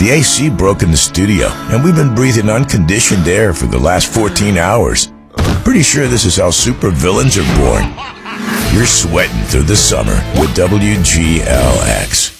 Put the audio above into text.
The AC broke in the studio, and we've been breathing unconditioned air for the last 14 hours. Pretty sure this is how supervillains are born. You're sweating through the summer with WGLX.